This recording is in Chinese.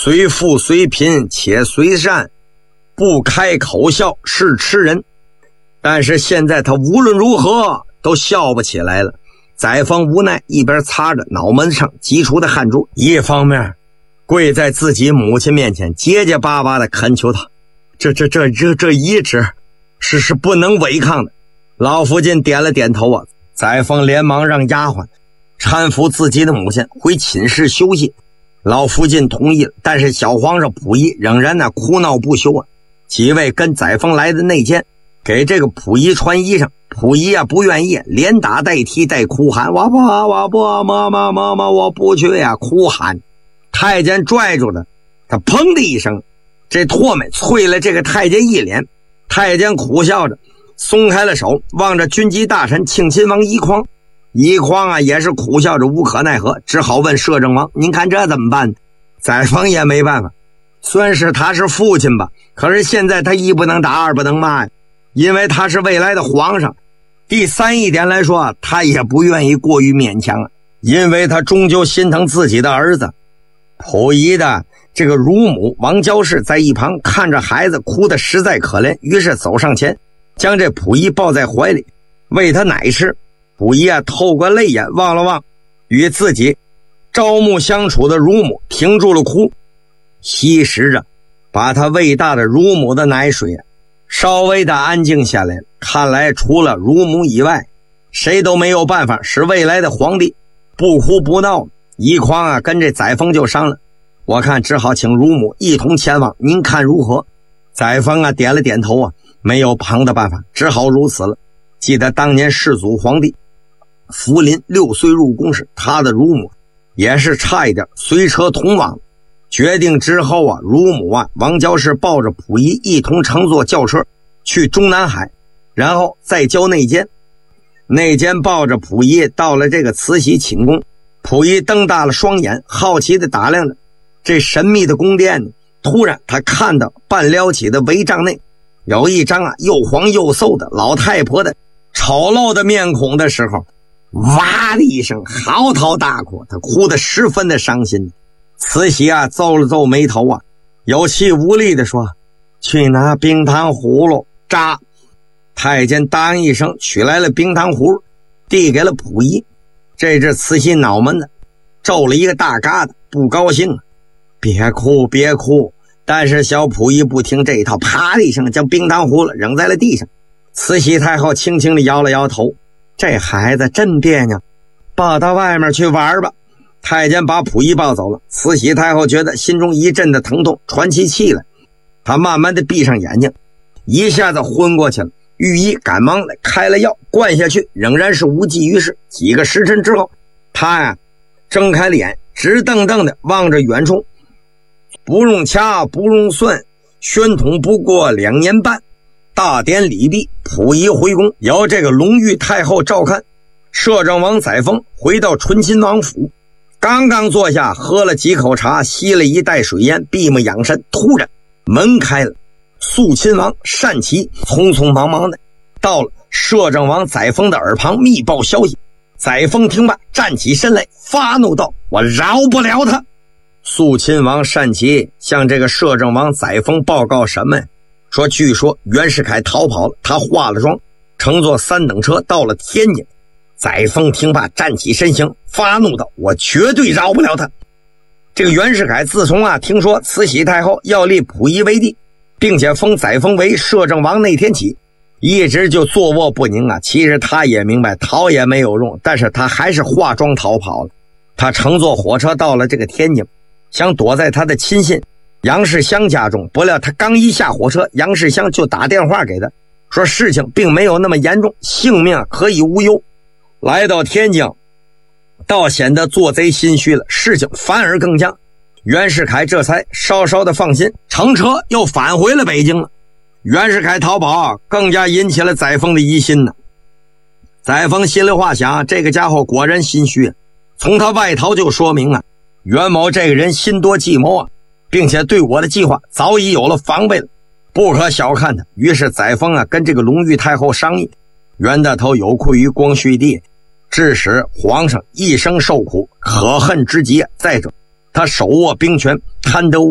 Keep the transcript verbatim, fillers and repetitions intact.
虽富虽贫且虽善，不开口笑是痴人。但是现在他无论如何都笑不起来了。载沣无奈，一边擦着脑门上急出的汗珠，一方面跪在自己母亲面前结结巴巴的恳求他，这这这这这一旨是是不能违抗的。老福晋点了点头啊，载沣连忙让丫鬟搀扶自己的母亲回寝室休息。老福晋同意了，但是小皇上溥仪仍然呢哭闹不休啊。几位跟载沣来的内监给这个溥仪穿衣裳，溥仪啊不愿意，连打带踢带哭喊，我不我不妈妈妈妈我不去呀、啊、哭喊。太监拽住他，他砰的一声，这唾沫啐了这个太监一脸。太监苦笑着松开了手，望着军机大臣庆亲王奕匡。奕匡啊也是苦笑着无可奈何，只好问摄政王，您看这怎么办？载沣也没办法，虽然是他是父亲吧，可是现在他一不能打二不能骂呀，因为他是未来的皇上。第三一点来说，他也不愿意过于勉强，因为他终究心疼自己的儿子。溥仪的这个乳母王娇氏在一旁看着孩子哭得实在可怜，于是走上前将这溥仪抱在怀里喂他奶吃。溥仪啊透过泪眼望了望与自己朝暮相处的乳母，停住了哭，吸食着把他喂大的乳母的奶水，稍微的安静下来。看来除了乳母以外，谁都没有办法使未来的皇帝不哭不闹。奕匡啊跟这载沣就商量，我看只好请乳母一同前往，您看如何？载沣啊点了点头啊，没有旁的办法，只好如此了。记得当年世祖皇帝福临六岁入宫时，他的乳母也是差一点随车同往。决定之后啊，乳母啊王娇氏抱着溥仪一同乘坐轿车去中南海，然后再交内监。内监抱着溥仪到了这个慈禧寝宫，溥仪瞪大了双眼，好奇地打量着这神秘的宫殿。突然他看到半撩起的帷帐内有一张啊又黄又瘦的老太婆的丑陋的面孔的时候，哇的一声嚎啕大哭，他哭得十分的伤心。慈禧啊皱了皱眉头啊，有气无力地说，去拿冰糖葫芦扎。太监答应一声，取来了冰糖葫芦递给了溥仪。这只慈禧脑门子皱了一个大疙瘩，不高兴啊，别哭别哭。但是小溥仪不听这一套，啪的一声将冰糖葫芦扔在了地上。慈禧太后轻轻地摇了摇头，这孩子真别扭，抱到外面去玩吧。太监把溥仪抱走了，慈禧太后觉得心中一阵的疼痛，喘起气来。她慢慢的闭上眼睛，一下子昏过去了。御医赶忙来开了药，灌下去仍然是无济于事。几个时辰之后，他呀睁开了眼，直瞪瞪的望着远处。不用掐不用算，宣统不过两年半。大典礼毕，溥仪回宫，由这个隆裕太后照看。摄政王载沣回到醇亲王府，刚刚坐下喝了几口茶，吸了一袋水烟，闭目养神。突然门开了，肃亲王单骑匆匆忙忙的到了摄政王载沣的耳旁密报消息。载沣听罢站起身来，发怒道，我饶不了他。肃亲王单骑向这个摄政王载沣报告什么呀？说据说袁世凯逃跑了，他化了妆乘坐三等车到了天津。载沣听罢站起身形，发怒道，我绝对饶不了他。这个袁世凯自从啊听说慈禧太后要立溥仪为帝，并且封载沣为摄政王那天起，一直就坐卧不宁啊。其实他也明白逃也没有用，但是他还是化妆逃跑了。他乘坐火车到了这个天津，想躲在他的亲信杨世襄家中，不料他刚一下火车，杨世襄就打电话给他，说事情并没有那么严重，性命可以无忧。来到天津倒显得做贼心虚了，事情反而更僵。袁世凯这才稍稍的放心，乘车又返回了北京了。袁世凯逃跑更加引起了载沣的疑心呢。载沣心里话想，这个家伙果然心虚，从他外逃就说明啊，袁某这个人心多计谋啊，并且对我的计划早已有了防备了，不可小看他。于是载沣啊跟这个隆裕太后商议，袁大头有愧于光绪帝，致使皇上一生受苦，可恨之极。再者他手握兵权，贪得无